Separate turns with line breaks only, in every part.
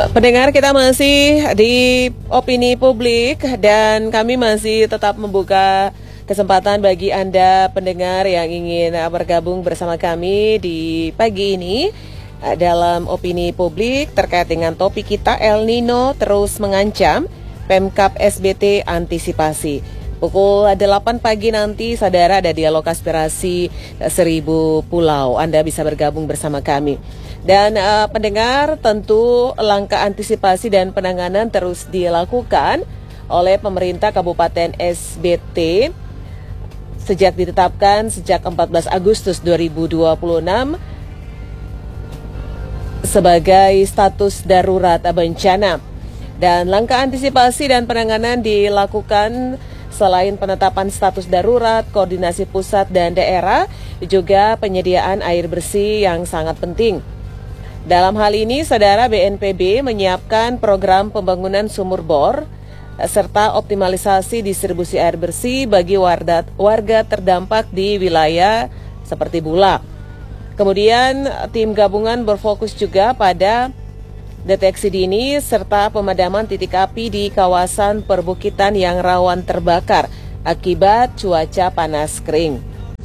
Pendengar, kita masih di opini publik dan kami masih tetap membuka kesempatan bagi Anda pendengar yang ingin bergabung bersama kami di pagi ini dalam opini publik terkait dengan topik kita El Nino terus mengancam, Pemkab SBT antisipasi. Pukul 8 pagi nanti, saudara, ada dialog aspirasi 1000 pulau. Anda bisa bergabung bersama kami. Dan pendengar, tentu langkah antisipasi dan penanganan terus dilakukan oleh pemerintah Kabupaten SBT sejak ditetapkan sejak 14 Agustus 2026 sebagai status darurat bencana. Dan langkah antisipasi dan penanganan dilakukan selain penetapan status darurat, koordinasi pusat dan daerah, juga penyediaan air bersih yang sangat penting. Dalam hal ini, saudara, BNPB menyiapkan program pembangunan sumur bor serta optimalisasi distribusi air bersih bagi warga terdampak di wilayah seperti Bulak. Kemudian, tim gabungan berfokus juga pada deteksi dini serta pemadaman titik api di kawasan perbukitan yang rawan terbakar akibat cuaca panas kering.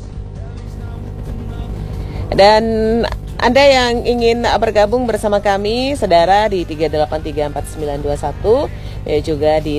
Dan Anda yang ingin bergabung bersama kami, saudara, di 3834921, juga di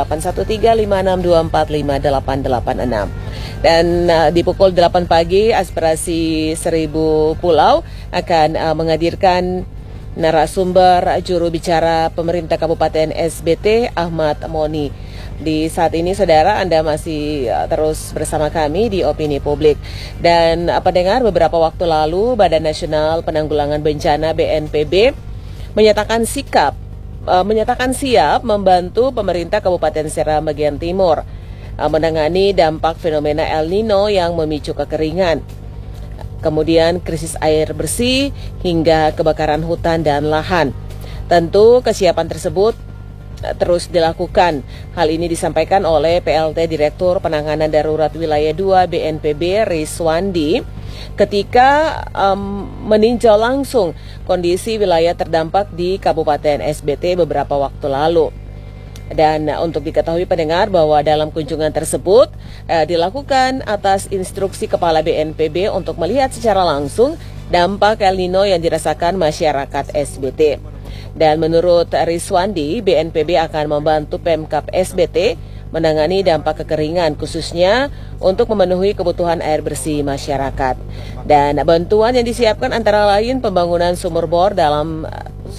081356245886. Dan di pukul 8 pagi, aspirasi 1000 pulau akan menghadirkan narasumber juru bicara pemerintah Kabupaten SBT, Ahmad Moni. Di saat ini, saudara, Anda masih terus bersama kami di opini publik. Dan pendengar, beberapa waktu lalu Badan Nasional Penanggulangan Bencana BNPB menyatakan siap membantu pemerintah Kabupaten Seram bagian timur menangani dampak fenomena El Nino yang memicu kekeringan, kemudian krisis air bersih hingga kebakaran hutan dan lahan. Tentu kesiapan tersebut terus dilakukan. Hal ini disampaikan oleh PLT Direktur Penanganan Darurat Wilayah 2 BNPB Riswandi ketika meninjau langsung kondisi wilayah terdampak di Kabupaten SBT beberapa waktu lalu. Dan untuk diketahui pendengar bahwa dalam kunjungan tersebut dilakukan atas instruksi Kepala BNPB untuk melihat secara langsung dampak El Nino yang dirasakan masyarakat SBT. Dan menurut Riswandi, BNPB akan membantu Pemkab SBT menangani dampak kekeringan khususnya untuk memenuhi kebutuhan air bersih masyarakat. Dan bantuan yang disiapkan antara lain pembangunan sumur bor dalam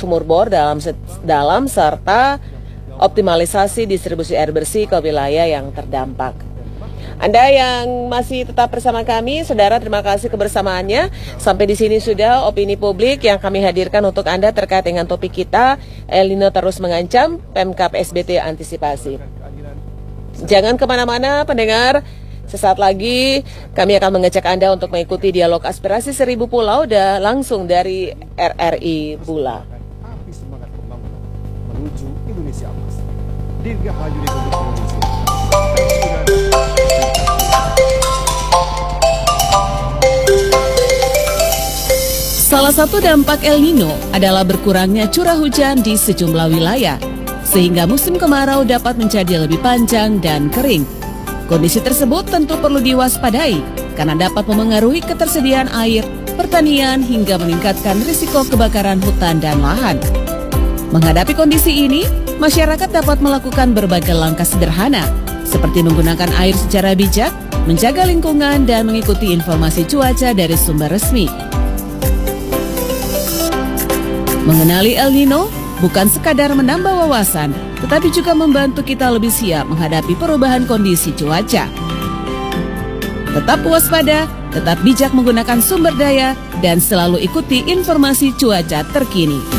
serta optimalisasi distribusi air bersih ke wilayah yang terdampak. Anda yang masih tetap bersama kami, saudara, terima kasih kebersamaannya. Sampai di sini sudah opini publik yang kami hadirkan untuk Anda terkait dengan topik kita, El Nino terus mengancam, Pemkab SBT antisipasi. Jangan kemana-mana, pendengar. Sesaat lagi kami akan mengajak Anda untuk mengikuti dialog aspirasi 1000 pulau langsung dari RRI Bula.
Api semangat pembangunan menuju Indonesia Emas. Dirgahayu Republik Indonesia.
Salah satu dampak El Nino adalah berkurangnya curah hujan di sejumlah wilayah, sehingga musim kemarau dapat menjadi lebih panjang dan kering. Kondisi tersebut tentu perlu diwaspadai karena dapat memengaruhi ketersediaan air, pertanian, hingga meningkatkan risiko kebakaran hutan dan lahan. Menghadapi kondisi ini, masyarakat dapat melakukan berbagai langkah sederhana, seperti menggunakan air secara bijak, menjaga lingkungan, dan mengikuti informasi cuaca dari sumber resmi. Mengenali El Nino bukan sekadar menambah wawasan, tetapi juga membantu kita lebih siap menghadapi perubahan kondisi cuaca. Tetap waspada, tetap bijak menggunakan sumber daya, dan selalu ikuti informasi cuaca terkini.